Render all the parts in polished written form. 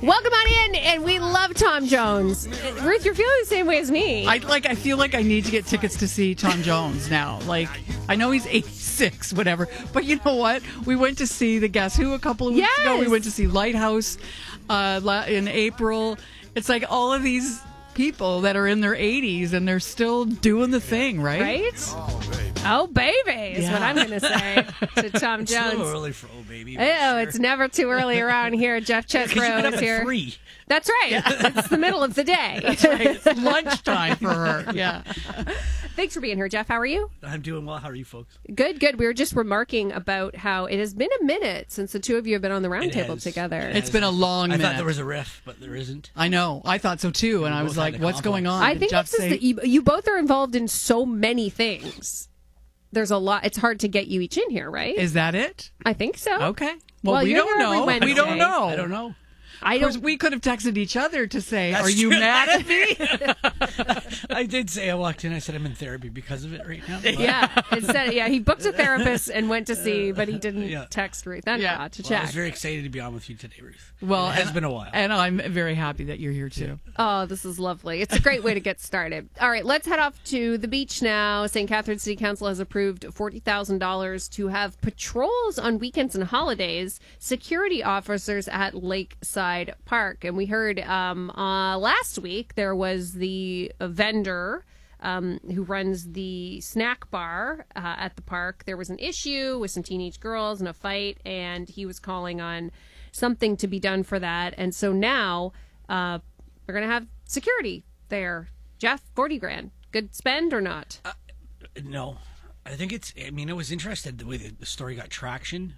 Welcome on in, and we love Tom Jones. Ruth, you're feeling the same way as me. I feel like I need to get tickets to see Tom Jones now. Like, I know he's 86, whatever, but you know what? We went to see the Guess Who a couple of weeks ago. We went to see Lighthouse in April. It's like all of these people that are in their 80s and they're still doing the thing, right? Right? Oh, baby is what I'm going to say to Tom Jones. It's a little early for old baby. Oh, it's never too early around here. Jeff Chesbrough is here. 3. That's right. Yeah. It's the middle of the day. That's right. It's lunchtime for her. Yeah. Thanks for being here, Jeff. How are you? I'm doing well. How are you folks? Good, good. We were just remarking about how it has been a minute since the two of you have been on the roundtable together. It's been a long minute. I thought there was a riff, but there isn't. I know. I thought so too. And I was like, what's going on? I think it's just that you both are involved in so many things. There's a lot. It's hard to get you each in here, right? Is that it? I think so. Okay. Well, we don't know. We don't know. I don't know. Of course, we could have texted each other to say, "Are you mad at me?" I did say I walked in. I said I'm in therapy because of it right now. But. Yeah, instead, he booked a therapist and went to see, but he didn't text Ruth. To check. I was very excited to be on with you today, Ruth. Well, it has been a while, and I'm very happy that you're here too. Oh, this is lovely. It's a great way to get started. All right, let's head off to the beach now. St. Catharines City Council has approved $40,000 to have patrols on weekends and holidays, security officers at Lakeside Park. And we heard last week there was the vendor who runs the snack bar at the park. There was an issue with some teenage girls and a fight, and he was calling on something to be done for that. And so now we're going to have security there. Jeff, 40 grand. Good spend or not? No. I think it was interesting the way the story got traction.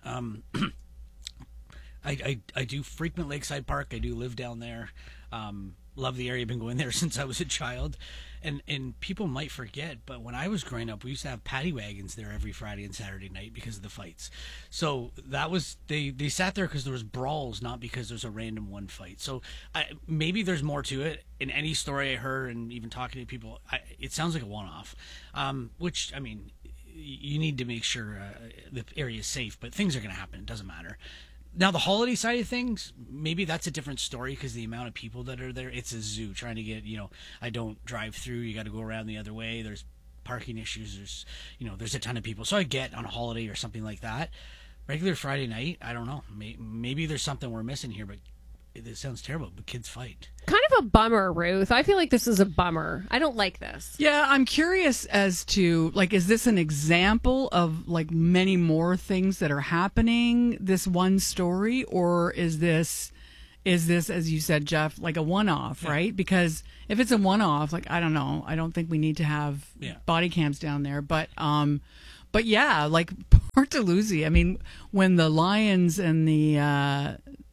I do frequent Lakeside Park. I do live down there. Love the area. Been going there since I was a child. And people might forget, but when I was growing up, we used to have paddy wagons there every Friday and Saturday night because of the fights. So that was they sat there because there was brawls, not because there's a random one fight. So maybe there's more to it. In any story I heard, and even talking to people, it sounds like a one-off. Which I mean, you need to make sure the area is safe, but things are going to happen. It doesn't matter. Now, the holiday side of things, maybe that's a different story because the amount of people that are there, it's a zoo trying to get, I don't drive through. You got to go around the other way. There's parking issues. There's a ton of people. So I get on a holiday or something like that. Regular Friday night, I don't know. Maybe there's something we're missing here, but it sounds terrible, but kids fight. Kind of a bummer, Ruth. I feel like this is a bummer. I don't like this. Yeah, I'm curious as to, is this an example of, many more things that are happening, this one story, or is this, as you said, Jeff, a one-off, right? Because if it's a one-off, I don't know. I don't think we need to have body cams down there. But yeah, Port Dalhousie, I mean, when the Lions and the...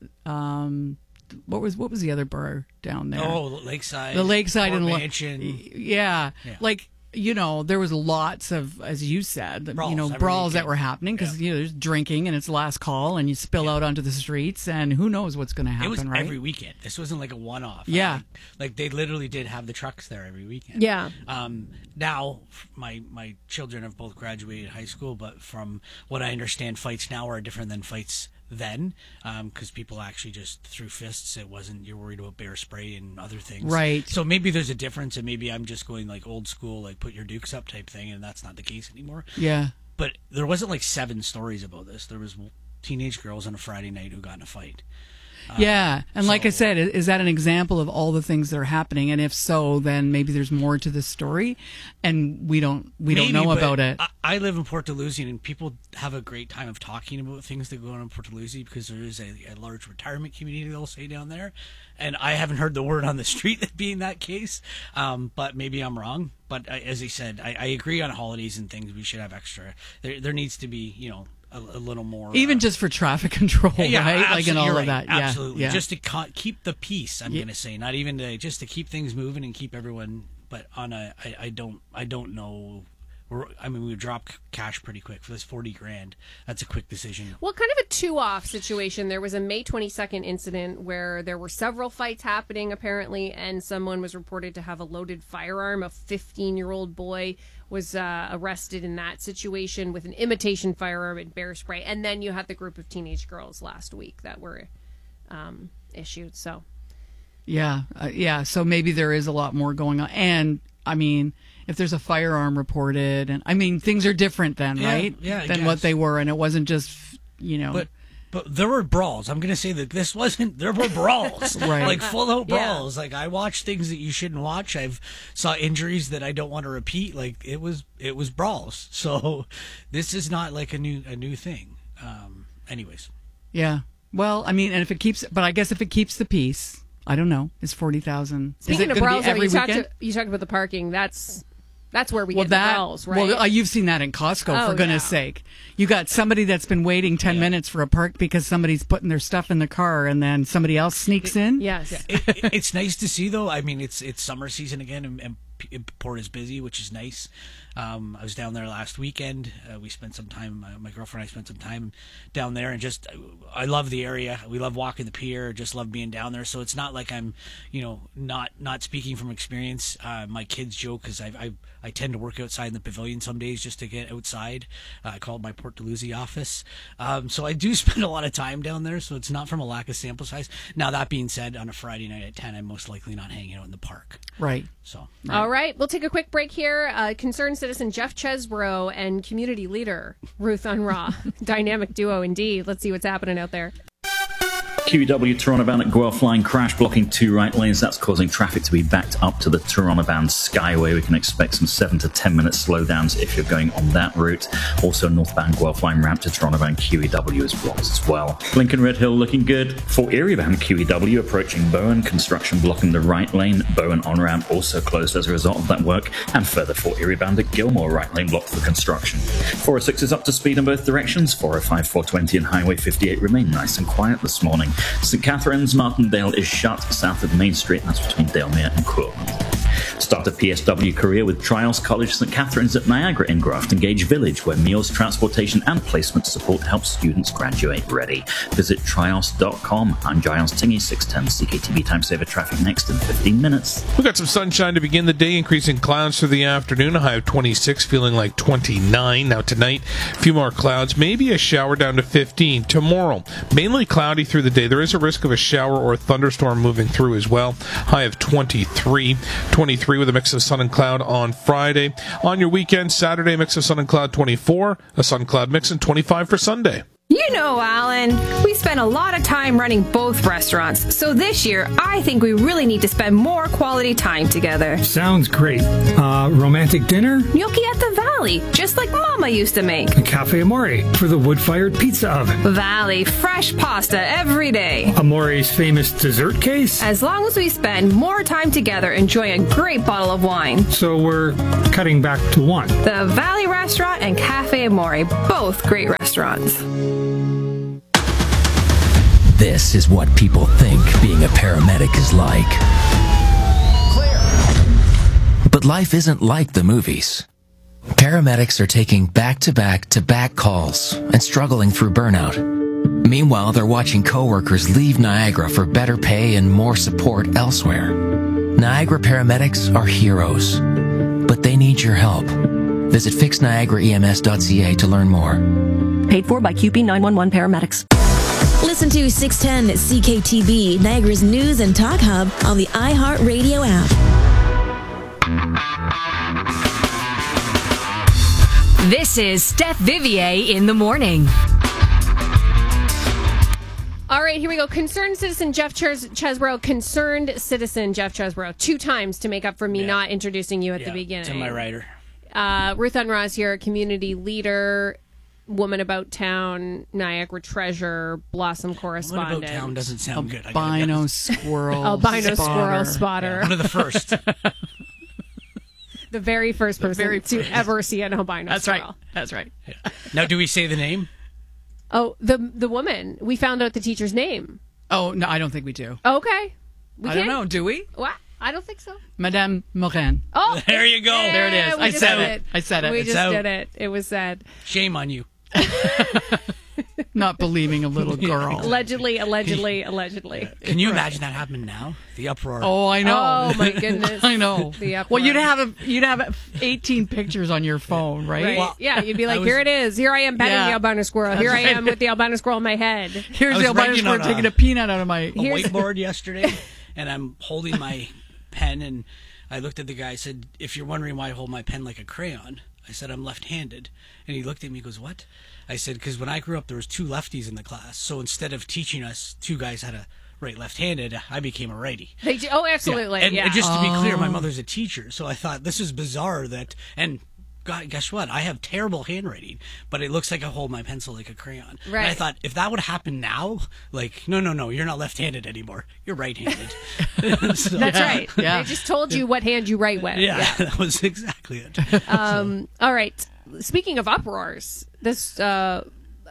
what was the other bar down there? Oh, Lakeside. The Lakeside and Mansion. Yeah. There was lots of, as you said, brawls that were happening because there's drinking and it's last call and you spill out onto the streets and who knows what's going to happen. It was right? every weekend. This wasn't like a one-off. Yeah, they literally did have the trucks there every weekend. Yeah. Now my children have both graduated high school, but from what I understand, fights now are different than fights then, because people actually just threw fists. It wasn't you're worried about bear spray and other things, right? So maybe there's a difference, and maybe I'm just going old school, put your dukes up type thing, and that's not the case anymore. Yeah, but there wasn't 7 stories about this. There was teenage girls on a Friday night who got in a fight. Yeah, and like I said, is that an example of all the things that are happening? And if so, then maybe there's more to the story, and we don't know about it. I live in Port Dalhousie, and people have a great time of talking about things that go on in Port Dalhousie because there is a large retirement community, they'll say, down there. And I haven't heard the word on the street that being that case, but maybe I'm wrong. But as he said, I agree on holidays and things. We should have extra. There needs to be, a little more, even just for traffic control, right? And all of that. Yeah, absolutely. Yeah. Just to keep the peace. I'm going to say, not even just to keep things moving and keep everyone. But I don't know. We dropped cash pretty quick for this 40 grand. That's a quick decision. Well, kind of a two-off situation. There was a May 22nd incident where there were several fights happening, apparently, and someone was reported to have a loaded firearm. A 15-year-old boy was arrested in that situation with an imitation firearm and bear spray. And then you had the group of teenage girls last week that were issued. So, yeah. So maybe there is a lot more going on. And I mean, if there's a firearm reported, and I mean, things are different then, right? Yeah, I than guess. what they were, and it wasn't just But there were brawls. I'm going to say that this wasn't. There were brawls, Right. like full out Yeah. brawls. Like I watched things that you shouldn't watch. I've saw injuries that I don't want to repeat. Like it was brawls. So this is not like a new thing. Anyways, yeah. Well, I mean, and I guess if it keeps the peace, I don't know. It's 40,000. speaking of brawls, though, every you weekend? talked about the parking. That's where we get the that brawls, right? well, you've seen that in Costco, Oh, for goodness yeah. sake. You got somebody that's been waiting 10 minutes for a park because somebody's putting their stuff in the car, and then somebody else sneaks in. Yes. it's nice to see though. I mean, it's summer season again, and Port is busy, which is nice. I was down there last weekend. We spent some time. My girlfriend and I spent some time down there, and just I love the area. We love walking the pier. Just love being down there. So it's not like I'm, not speaking from experience. My kids joke because I tend to work outside in the pavilion some days just to get outside. I call it my Port Dalhousie office. So I do spend a lot of time down there. So it's not from a lack of sample size. Now that being said, on a Friday night at 10, I'm most likely not hanging out in the park. Right. So. All right, we'll take a quick break here. Concerned citizen Jeff Chesbrough and community leader Ruth Unruh. Dynamic duo indeed. Let's see what's happening out there. QEW Toronto bound at Guelph line crash blocking 2 right lanes. That's causing traffic to be backed up to the Toronto bound Skyway. We can expect some 7 to 10 minute slowdowns if you're going on that route. Also, northbound Guelph line ramp to Toronto bound QEW is blocked as well. Lincoln Red Hill looking good. For Erie bound QEW approaching Bowen, construction blocking the right lane. Bowen on ramp also closed as a result of that work. And further for Erie bound at Gilmore, right lane blocked for construction. 406 is up to speed in both directions. 405, 420 and Highway 58 remain nice and quiet this morning. St. Catharines, Martindale is shut south of Main Street. That's between Dalemere and Quilland. Start a PSW career with Trials College St. Catharines at Niagara in Grafton Gage Village, where meals, transportation and placement support helps students graduate ready. Visit trials.com. I'm Giles Tingy, 610 CKTV Time Saver traffic next in 15 minutes. We got some sunshine to begin the day, increasing clouds through the afternoon. A high of 26, feeling like 29. Now tonight, a few more clouds, maybe a shower down to 15. Tomorrow, mainly cloudy through the day. There is a risk of a shower or thunderstorm moving through as well. High of 23. 23 with a mix of sun and cloud on Friday. On your weekend, Saturday, mix of sun and cloud 24. A sun cloud mix and 25 for Sunday. You know, Alan, we spend a lot of time running both restaurants, so this year I think we really need to spend more quality time together. Sounds great. Romantic dinner? Gnocchi at the Valley, just like Mama used to make. A Cafe Amore for the wood-fired pizza oven. Valley, fresh pasta every day. Amore's famous dessert case? As long as we spend more time together enjoying a great bottle of wine. So we're cutting back to one. The Valley Restaurant and Cafe Amore, both great restaurants. This is what people think being a paramedic is like. But life isn't like the movies. Paramedics are taking back-to-back-to-back calls and struggling through burnout. Meanwhile, they're watching coworkers leave Niagara for better pay and more support elsewhere. Niagara paramedics are heroes, but they need your help. Visit fixniagaraems.ca to learn more. Paid for by QP 911 paramedics. Listen to 610 CKTB, Niagara's news and talk hub on the iHeartRadio app. This is Steph Vivier in the morning. All right, here we go. Concerned citizen Jeff Chesbrough. Concerned citizen Jeff Chesbrough. 2 times to make up for me not introducing you at the beginning. To my writer. Ruth Unruh is here, community leader, woman about town, Niagara treasure, Blossom correspondent. Woman about town doesn't sound good. Albino squirrel Albino spotter. squirrel spotter. Yeah, one of the first. The very first person to ever see an albino That's squirrel. right. That's right. Yeah. Now, do we say the name? Oh, the woman. We found out the teacher's name. Oh, no, I don't think we do. Okay. I don't know. Do we? What? I don't think so. Madame Morin. Oh, there you go. There it is. I said it. We just did it. It was said. Shame on you. not believing a little girl. Allegedly. Can you imagine that happened now? The uproar. Oh, I know. Oh my goodness. I know. The uproar. Well, you'd have 18 pictures on your phone, right? Right. Well, yeah, you'd be like, here it is. Here I am petting the albino squirrel. Here I am with the albino squirrel in my head. Here's the albino squirrel taking a peanut out of my whiteboard yesterday, and I'm holding my pen, and I looked at the guy. I said, "If you're wondering why I hold my pen like a crayon," I said, "I'm left-handed." And he looked at me and goes, "What?" I said, "Because when I grew up, there was 2 lefties in the class. So instead of teaching us 2 guys how to write left-handed, I became a righty." Absolutely. Yeah. And just to be clear, my mother's a teacher, so I thought this is bizarre that. And God, guess what? I have terrible handwriting, but it looks like I hold my pencil like a crayon. Right. And I thought, if that would happen now, like, no, you're not left-handed anymore. You're right-handed. So, That's right. Yeah. They just told you what hand you write with. Yeah, that was exactly it. All right. Speaking of uproars, this what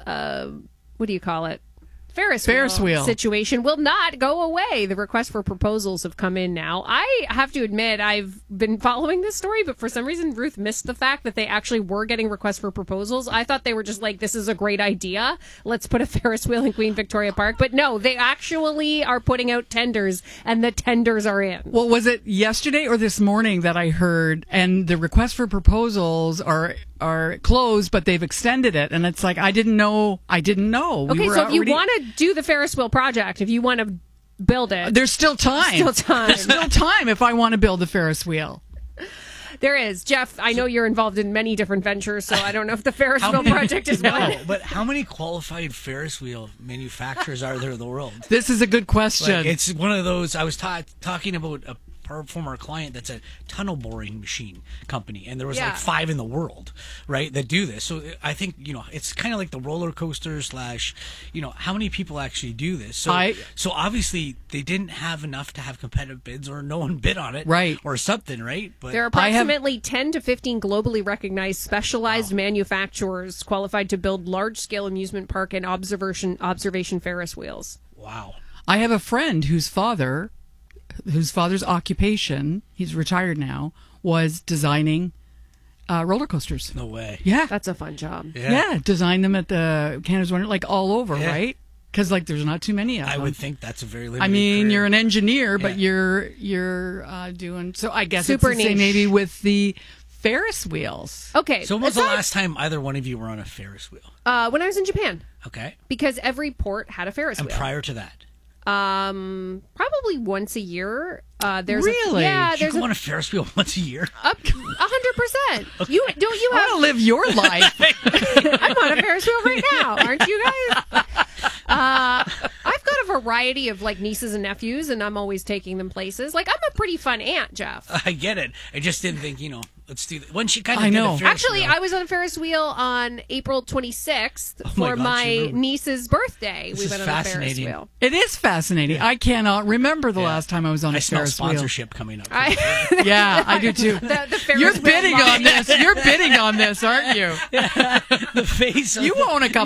do you call it? Ferris wheel situation will not go away. The requests for proposals have come in now. I have to admit, I've been following this story, but for some reason, Ruth missed the fact that they actually were getting requests for proposals. I thought they were just like, this is a great idea. Let's put a Ferris wheel in Queen Victoria Park. But no, they actually are putting out tenders, and the tenders are in. Well, was it yesterday or this morning that I heard, and the requests for proposals are closed, but they've extended it, and it's like I didn't know. Okay, so if you want to do the Ferris wheel project, if you want to build it, there's still time. There's still time if I want to build a Ferris wheel. There is. Jeff, I know you're involved in many different ventures, so I don't know if the Ferris wheel project is one. No, but how many qualified Ferris wheel manufacturers are there in the world? This is a good question. Like, it's one of those. I was talking about a former client that's a tunnel boring machine company, and there was like 5 in the world, right, that do this. So I think, it's kind of like the roller coaster / how many people actually do this. So obviously they didn't have enough to have competitive bids, or no one bid on it, right, or something, right? But there are approximately 10 to 15 globally recognized specialized manufacturers qualified to build large scale amusement park and observation Ferris wheels. Wow. I have a friend whose father's occupation, he's retired now, was designing roller coasters. No way. Yeah. That's a fun job. Yeah, design them at the Canada's Wonder, like all over, right? Because there's not too many of them. I would think that's a very limited I mean, career. you're an engineer, but you're doing, so I guess super it's the same maybe with the Ferris wheels. Okay. So when was the last time either one of you were on a Ferris wheel? When I was in Japan. Okay. because every port had a Ferris wheel. And prior to that? Probably once a year. There's really? There's you go on a Ferris wheel once a year? 100%. Okay. You don't you I have want to live your life. I'm on a Ferris wheel right now, aren't you guys? I've got a variety of like nieces and nephews, and I'm always taking them places. Like I'm a pretty fun aunt, Jeff. I get it. I just didn't think, let's do that. When she kind of I did know. a Ferris Actually, wheel. I was on a Ferris wheel on April 26th for my niece's birthday. This we is went on a Ferris fascinating. wheel. It is fascinating. I cannot remember the last time I was on a I smell Ferris wheel. sponsorship coming up. Yeah, I do too. The Ferris You're wheel bidding line. on this. You're bidding on this, aren't you? The face. You own a couple